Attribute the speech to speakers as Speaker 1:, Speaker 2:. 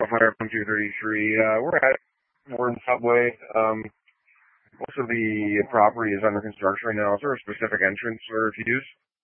Speaker 1: Fire from 233. We're at Warden Subway. Most of the property is under construction right now. Is there a specific entrance or if you use?